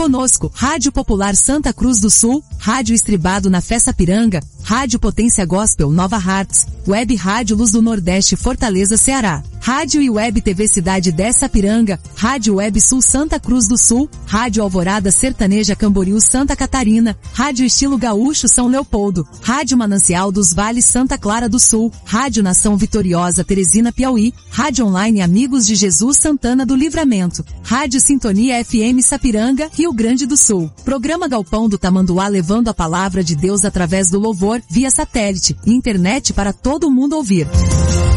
Conosco, Rádio Popular Santa Cruz do Sul, Rádio Estribado na Fé Sapiranga, Rádio Potência Gospel Nova Hartz, Web Rádio Luz do Nordeste Fortaleza Ceará, Rádio e Web TV Cidade 10 Sapiranga, Rádio Web Sul Santa Cruz do Sul, Rádio Alvorada Sertaneja Camboriú Santa Catarina, Rádio Estilo Gaúcho São Leopoldo, Rádio Manancial dos Vales Santa Clara do Sul, Rádio Nação Vitoriosa Teresina Piauí, Rádio Online Amigos de Jesus Santana do Livramento, Rádio Sintonia FM Sapiranga, Rio Grande do Sul. Programa Galpão do Tamanduá levando a palavra de Deus através do louvor, via satélite e internet para todo mundo ouvir.